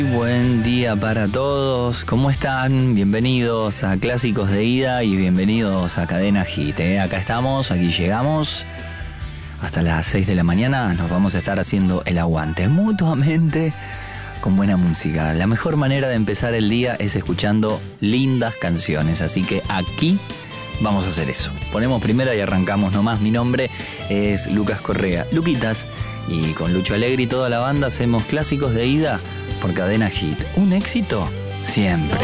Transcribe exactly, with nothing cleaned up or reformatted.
Buen día para todos, ¿cómo están? Bienvenidos a Clásicos de Ida y bienvenidos a Cadena Hit, ¿eh? Acá estamos, aquí llegamos, hasta las seis de la mañana nos vamos a estar haciendo el aguante mutuamente con buena música. La mejor manera de empezar el día es escuchando lindas canciones, así que aquí vamos a hacer eso. Ponemos primera y arrancamos nomás. Mi nombre es Lucas Correa, Luquitas, y con Lucho Alegre y toda la banda hacemos Clásicos de Ida por Cadena Hit. Un éxito siempre.